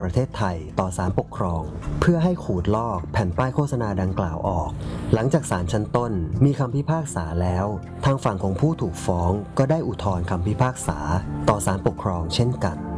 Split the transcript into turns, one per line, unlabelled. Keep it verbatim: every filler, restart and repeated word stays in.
ประเทศไทยต่อศาลปกครองเพื่อให้ขูดลอกแผ่นป้ายโฆษณาดังกล่าวออกหลังจากศาลชั้นต้นมีคำพิพากษาแล้วทางฝั่งของผู้ถูกฟ้องก็ได้อุทธรณ์คำพิพากษาต่อศาลปกครองเช่นกัน